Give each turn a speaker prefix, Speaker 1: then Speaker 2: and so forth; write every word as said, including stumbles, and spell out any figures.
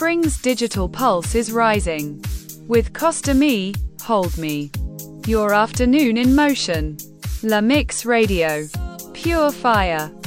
Speaker 1: spring's digital pulse is rising. With Costa Me, Hold Me. Your afternoon in motion. La Mix Radio. Pure fire.